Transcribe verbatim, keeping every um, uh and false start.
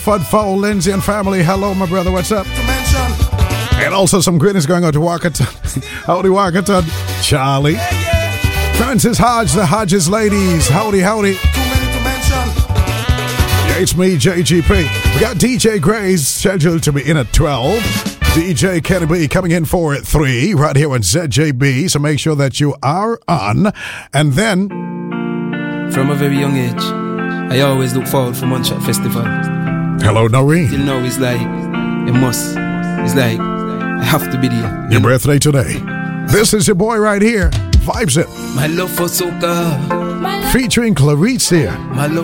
Fud Fowl, Lindsay and family. Hello, my brother. What's up? And also some greetings going out to Walkerton. Howdy, Walkerton. Charlie. Francis Hodge, the Hodges ladies. Howdy, howdy. Yeah, it's me, J G P. We got D J Grace scheduled to be in at twelve. D J Kenny B coming in for at three right here on Z J B. So make sure that you are on. And then... From a very young age, I always look forward for Munchak Festival. Hello, Noreen. Till now, it's like a must. It's like I have to be there. Your birthday today. This is your boy right here. Vibes it. My love for soca. Featuring Clarice here. My love